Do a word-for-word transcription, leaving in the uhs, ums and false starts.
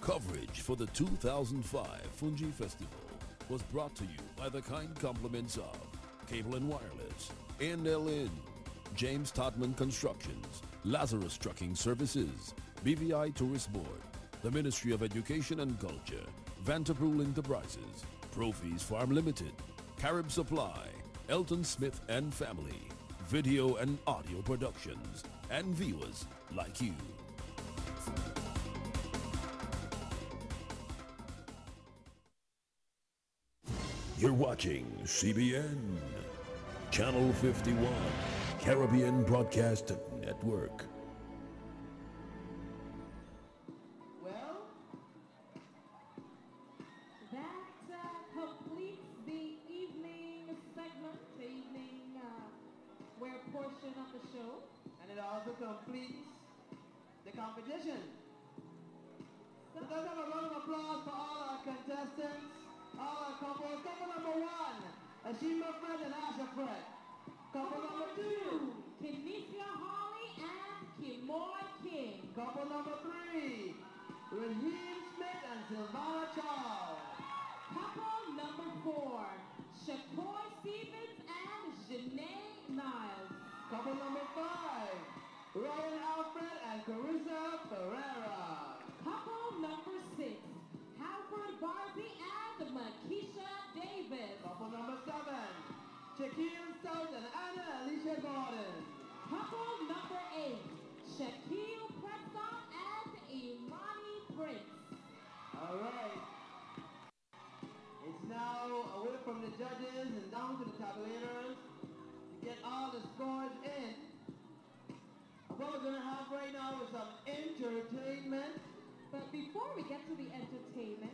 Coverage for the two thousand five Fungi Festival was brought to you by the kind compliments of Cable and Wireless, A and L Inn, James Todman Constructions, Lazarus Trucking Services, B V I Tourist Board, the Ministry of Education and Culture, Vanterpool Enterprises, Profis Farm Limited, Carib Supply, Elton Smith and Family, Video and Audio Productions, and viewers like you. You're watching C B N, Channel fifty-one, Caribbean Broadcast Network. Well, That uh, completes the evening segment, the evening uh, where portion of the show. and it also completes the competition. So let's have a round of applause for all our contestants, all our couples. Couple number one, Ashima Fred and Asha Fred. Couple number two, Kinesia Holly and Kimoy King. couple number three, Raheem Smith and Silvana Charles. Couple number four, Shakoy Stevens and Janae Niles. Couple number five, Ryan Alfred and Carissa Ferreira. Couple number six, Halford Barzi and Makisha Davis. Couple number seven, Shaquille Stout and Anna Alicia Gordon. Couple number eight, Shaquille Preston and Imani Prince. All right. It's now away from the judges and down to the tabulators to get all the scores in. What we're going to have right now is some entertainment. But before we get to the entertainment,